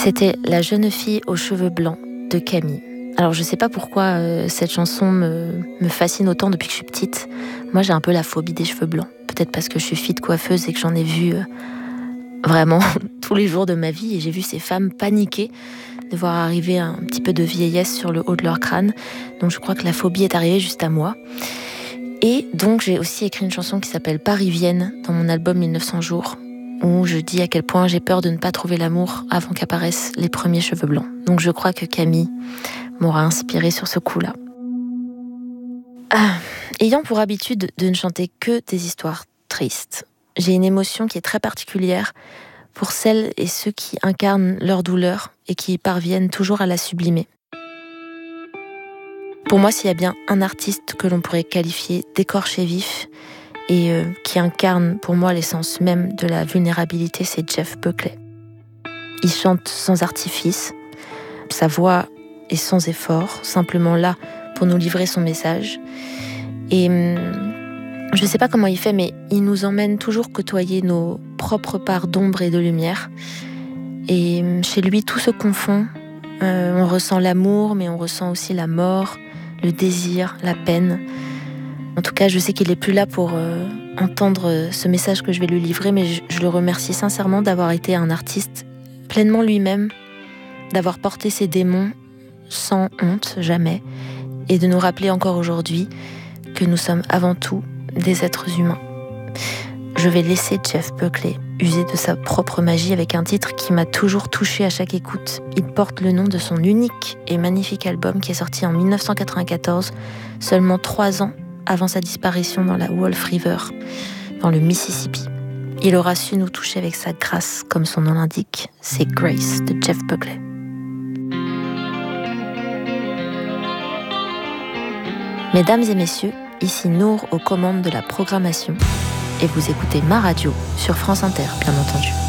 C'était La jeune fille aux cheveux blancs de Camille. Alors je sais pas pourquoi cette chanson me fascine autant depuis que je suis petite. Moi j'ai un peu la phobie des cheveux blancs. Peut-être parce que je suis fille de coiffeuse et que j'en ai vu vraiment tous les jours de ma vie. Et j'ai vu ces femmes paniquer de voir arriver un petit peu de vieillesse sur le haut de leur crâne. Donc je crois que la phobie est arrivée juste à moi. Et donc j'ai aussi écrit une chanson qui s'appelle Paris-Vienne dans mon album 1900 jours, où je dis à quel point j'ai peur de ne pas trouver l'amour avant qu'apparaissent les premiers cheveux blancs. Donc je crois que Camille m'aura inspirée sur ce coup-là. Ayant pour habitude de ne chanter que des histoires tristes, j'ai une émotion qui est très particulière pour celles et ceux qui incarnent leur douleur et qui parviennent toujours à la sublimer. Pour moi, s'il y a bien un artiste que l'on pourrait qualifier d'écorché vif et qui incarne pour moi l'essence même de la vulnérabilité, c'est Jeff Buckley. Il chante sans artifice, sa voix est sans effort, simplement là pour nous livrer son message. Et je ne sais pas comment il fait, mais il nous emmène toujours côtoyer nos propres parts d'ombre et de lumière. Et chez lui, tout se confond. On ressent l'amour, mais on ressent aussi la mort, le désir, la peine. En tout cas, je sais qu'il n'est plus là pour entendre ce message que je vais lui livrer, mais je le remercie sincèrement d'avoir été un artiste pleinement lui-même, d'avoir porté ses démons sans honte, jamais, et de nous rappeler encore aujourd'hui que nous sommes avant tout des êtres humains. Je vais laisser Jeff Buckley user de sa propre magie avec un titre qui m'a toujours touchée à chaque écoute. Il porte le nom de son unique et magnifique album qui est sorti en 1994, seulement 3 ans avant sa disparition dans la Wolf River, dans le Mississippi. Il aura su nous toucher avec sa grâce, comme son nom l'indique, c'est Grace de Jeff Buckley. Mesdames et messieurs, ici Nour aux commandes de la programmation et vous écoutez ma radio sur France Inter, bien entendu.